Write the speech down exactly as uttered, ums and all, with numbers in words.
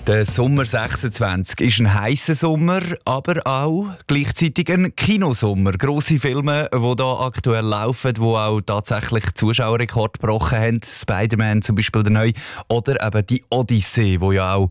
Der Sommer sechsundzwanzig ist ein heißer Sommer, aber auch gleichzeitig ein Kinosommer. Grosse Filme, die hier aktuell laufen, die auch tatsächlich Zuschauerrekord gebrochen haben. Spider-Man zum Beispiel der neue. Oder eben die Odyssee, die ja auch